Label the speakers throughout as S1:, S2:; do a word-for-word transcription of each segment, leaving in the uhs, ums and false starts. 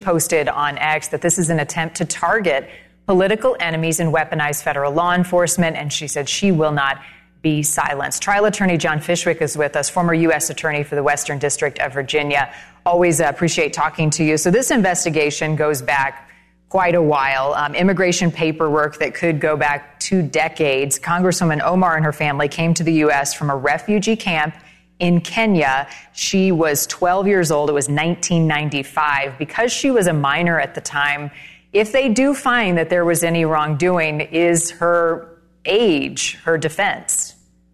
S1: posted on X that this is an attempt to target political enemies and weaponize federal law enforcement, and she said she will not be silenced. Trial attorney John Fishwick is with us, former U S attorney for the Western District of Virginia. Always appreciate talking to you. So this investigation goes back quite a while. Um, immigration paperwork that could go back two decades. Congresswoman Omar and her family came to the U S from a refugee camp in Kenya. She was twelve years old. It was nineteen ninety-five. Because she was a minor at the time, if they do find that there was any wrongdoing, is her age her defense?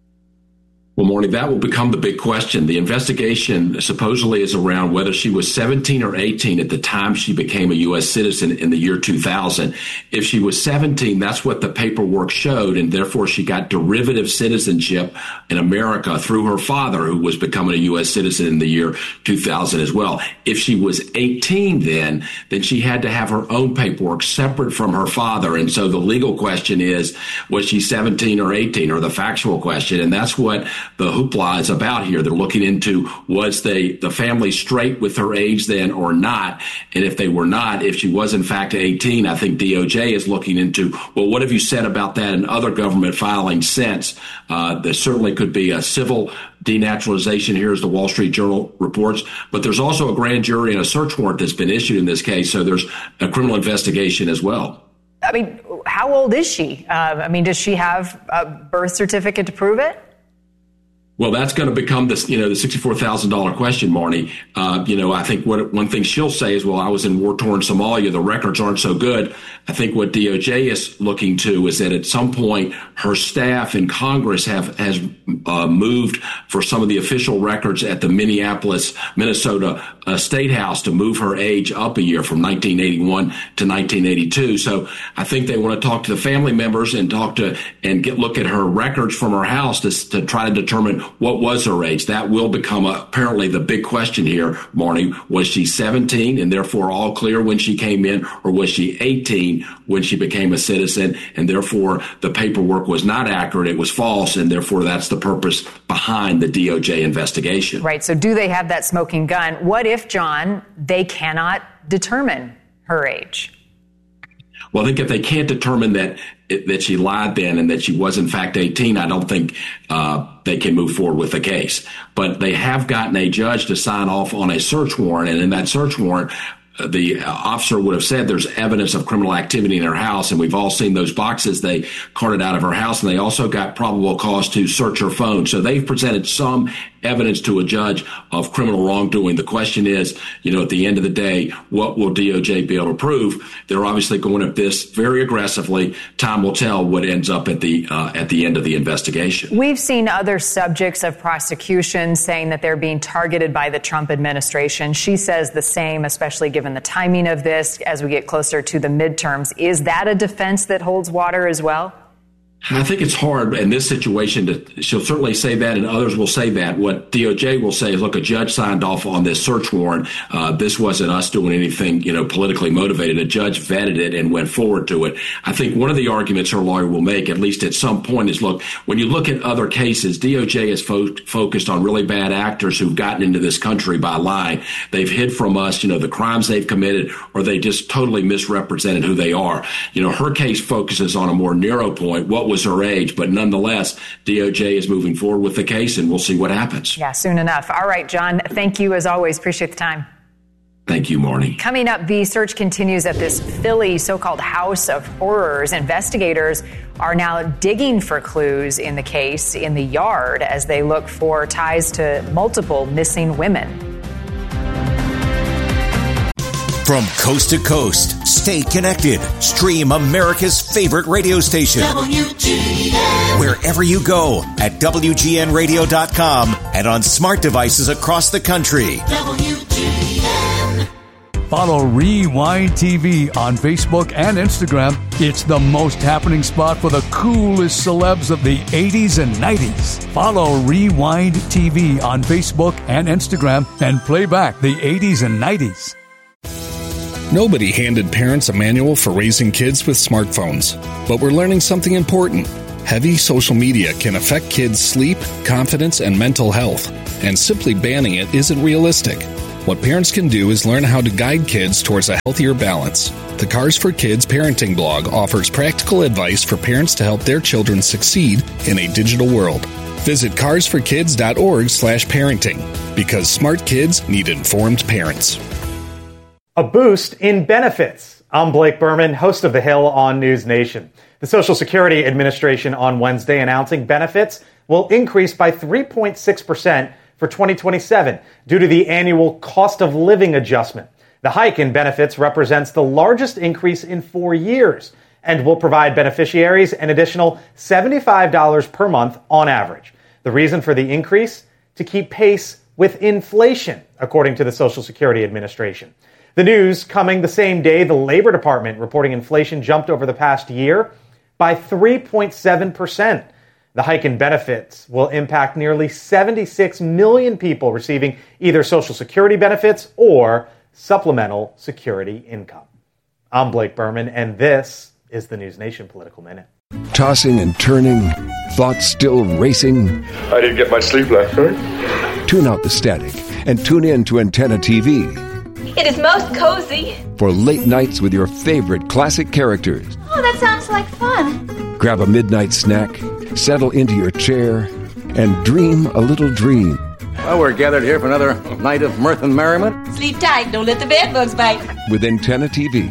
S2: Well, Morning, that will become the big question. The investigation supposedly is around whether she was seventeen or eighteen at the time she became a U S citizen in the year two thousand. If she was seventeen, that's what the paperwork showed, and therefore she got derivative citizenship in America through her father, who was becoming a U S citizen in the year two thousand as well. If she was eighteen then, then she had to have her own paperwork separate from her father. And so the legal question is, was she seventeen or eighteen, or the factual question? And that's what the hoopla is about here. They're looking into, was they, the family straight with her age then or not? And if they were not, if she was in fact eighteen, I think D O J is looking into, well, what have you said about that in other government filings since? Uh, there certainly could be a civil denaturalization here, as the Wall Street Journal reports, but there's also a grand jury and a search warrant that's been issued in this case, so there's a criminal investigation as well.
S1: I mean, how old is she? Uh, I mean, does she have a birth certificate to prove it?
S2: Well, that's going to become this, you know, the sixty-four thousand dollars question, Marnie. Uh, you know, I think what one thing she'll say is, well, I was in war-torn Somalia. The records aren't so good. I think what D O J is looking to is that at some point her staff in Congress have has uh, moved for some of the official records at the Minneapolis, Minnesota uh, State House to move her age up a year from nineteen eighty-one to nineteen eighty-two. So I think they want to talk to the family members and talk to and get look at her records from her house to, to try to determine what was her age. That will become a, apparently the big question here, Marnie. Was she seventeen and therefore all clear when she came in, or was she eighteen when she became a citizen and therefore the paperwork was not accurate, it was false, and therefore that's the purpose behind the D O J investigation?
S1: Right. So do they have that smoking gun? What if, John, they cannot determine her age?
S2: Well, I think if they can't determine that that she lied then and that she was in fact eighteen, I don't think uh, they can move forward with the case. But they have gotten a judge to sign off on a search warrant, and in that search warrant, uh, the officer would have said there's evidence of criminal activity in her house, and we've all seen those boxes they carted out of her house, and they also got probable cause to search her phone. So they've presented some evidence to a judge of criminal wrongdoing. The question is, you know, at the end of the day, what will D O J be able to prove? They're obviously going at this very aggressively. Time will tell what ends up at the uh, at the end of the investigation.
S1: We've seen other subjects of prosecution saying that they're being targeted by the Trump administration. She says the same, especially given the timing of this as we get closer to the midterms. Is that a defense that holds water as well?
S2: I think it's hard in this situation to, she'll certainly say that, and others will say that. What D O J will say is, look, a judge signed off on this search warrant. Uh, this wasn't us doing anything, you know, politically motivated. A judge vetted it and went forward to it. I think one of the arguments her lawyer will make, at least at some point, is, look, when you look at other cases, D O J is fo- focused on really bad actors who've gotten into this country by lying. They've hid from us, you know, the crimes they've committed, or they just totally misrepresented who they are. You know, her case focuses on a more narrow point. What was her age? But nonetheless, D O J is moving forward with the case, and we'll see what happens.
S1: Yeah, soon enough. All right, John, thank you as always. Appreciate the time.
S2: Thank you, Marnie.
S1: Coming up, the search continues at this Philly so-called House of Horrors. Investigators are now digging for clues in the case in the yard as they look for ties to multiple missing women.
S3: From coast to coast, stay connected. Stream America's favorite radio station. W G N. Wherever you go at W G N radio dot com and on smart devices across the country. W G N.
S4: Follow Rewind T V on Facebook and Instagram. It's the most happening spot for the coolest celebs of the eighties and nineties. Follow Rewind T V on Facebook and Instagram and play back the eighties and nineties.
S5: Nobody handed parents a manual for raising kids with smartphones, but we're learning something important. Heavy social media can affect kids' sleep, confidence, and mental health, and simply banning it isn't realistic. What parents can do is learn how to guide kids towards a healthier balance. The Cars for Kids parenting blog offers practical advice for parents to help their children succeed in a digital world. Visit carsforkids.org slash parenting, because smart kids need informed parents.
S6: A boost in benefits. I'm Blake Berman, host of The Hill on News Nation. The Social Security Administration on Wednesday announcing benefits will increase by three point six percent for twenty twenty-seven due to the annual cost of living adjustment. The hike in benefits represents the largest increase in four years and will provide beneficiaries an additional seventy-five dollars per month on average. The reason for the increase? To keep pace with inflation, according to the Social Security Administration. The news coming the same day the Labor Department reporting inflation jumped over the past year by three point seven percent. The hike in benefits will impact nearly seventy-six million people receiving either Social Security benefits or supplemental security income. I'm Blake Berman, and this is the News Nation Political Minute.
S7: Tossing and turning, thoughts still racing.
S8: I didn't get much sleep last night.
S7: Tune out the static and tune in to Antenna T V.
S9: It is most cozy.
S7: For late nights with your favorite classic characters.
S9: Oh, that sounds like fun.
S7: Grab a midnight snack, settle into your chair, and dream a little dream.
S10: Well, we're gathered here for another night of mirth and merriment.
S9: Sleep tight, don't let the bed bugs bite.
S7: With Antenna T V.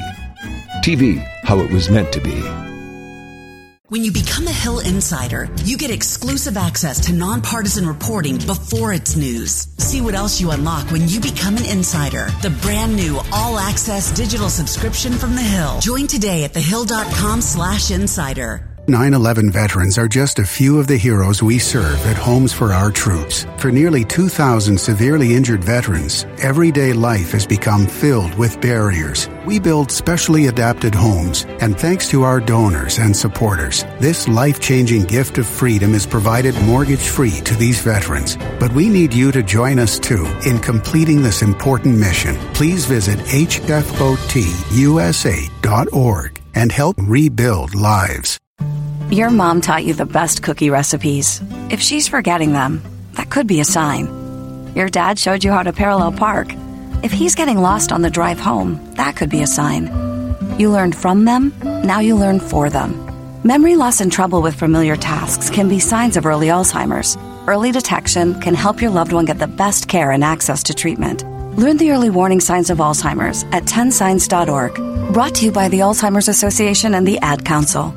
S7: T V, how it was meant to be.
S11: When you become a Hill Insider, you get exclusive access to nonpartisan reporting before it's news. See what else you unlock when you become an insider. The brand new all-access digital subscription from The Hill. Join today at thehill.com slash insider.
S12: nine eleven veterans are just a few of the heroes we serve at Homes for Our Troops. For nearly two thousand severely injured veterans, everyday life has become filled with barriers. We build specially adapted homes, and thanks to our donors and supporters, this life-changing gift of freedom is provided mortgage-free to these veterans. But we need you to join us, too, in completing this important mission. Please visit H F O T U S A dot org and help rebuild lives.
S13: Your mom taught you the best cookie recipes. If she's forgetting them, that could be a sign. Your dad showed you how to parallel park. If he's getting lost on the drive home, that could be a sign. You learned from them, now you learn for them. Memory loss and trouble with familiar tasks can be signs of early Alzheimer's. Early detection can help your loved one get the best care and access to treatment. Learn the early warning signs of Alzheimer's at ten signs dot org. Brought to you by the Alzheimer's Association and the Ad Council.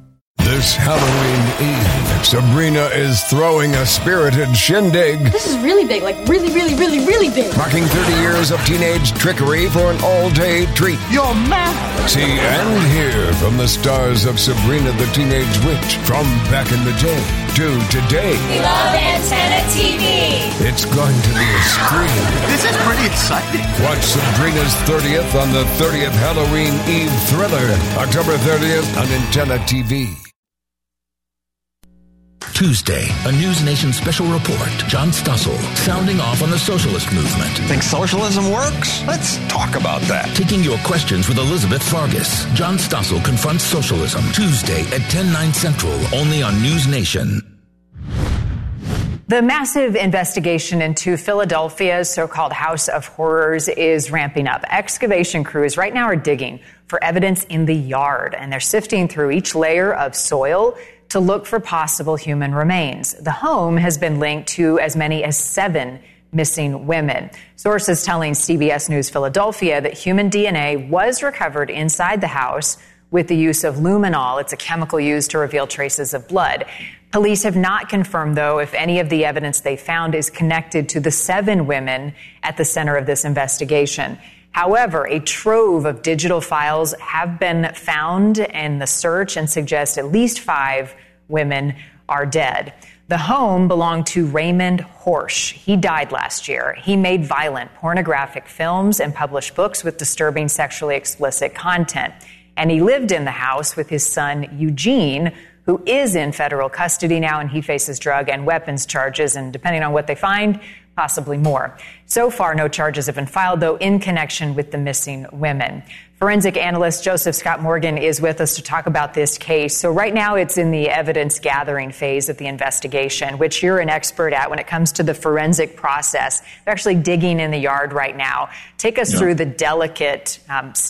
S14: This Halloween Eve, Sabrina is throwing a spirited shindig.
S15: This is really big, like really, really, really, really big.
S14: Marking thirty years of teenage trickery for an all-day treat.
S15: You're mad.
S14: See and hear from the stars of Sabrina the Teenage Witch from back in the day to today.
S9: We love Antenna T V.
S14: It's going to be a scream.
S16: This is pretty exciting.
S14: Watch Sabrina's thirtieth on the thirtieth Halloween Eve thriller, October thirtieth on Antenna T V.
S17: Tuesday, a News Nation special report. John Stossel sounding off on the socialist movement.
S18: Think socialism works? Let's talk about that.
S17: Taking your questions with Elizabeth Fargus. John Stossel confronts socialism. Tuesday at ten, nine Central, only on News Nation.
S1: The massive investigation into Philadelphia's so-called House of Horrors is ramping up. Excavation crews right now are digging for evidence in the yard, and they're sifting through each layer of soil to look for possible human remains. The home has been linked to as many as seven missing women. Sources telling C B S News Philadelphia that human D N A was recovered inside the house with the use of luminol. It's a chemical used to reveal traces of blood. Police have not confirmed, though, if any of the evidence they found is connected to the seven women at the center of this investigation. However, a trove of digital files have been found in the search and suggest at least five women are dead. The home belonged to Raymond Horsch. He died last year. He made violent, pornographic films and published books with disturbing sexually explicit content. And he lived in the house with his son, Eugene, who is in federal custody now, and he faces drug and weapons charges. And depending on what they find, possibly more. So far, no charges have been filed, though, in connection with the missing women. Forensic analyst Joseph Scott Morgan is with us to talk about this case. So right now it's in the evidence gathering phase of the investigation, which you're an expert at when it comes to the forensic process. They're actually digging in the yard right now. Take us
S2: yeah.
S1: through the delicate um,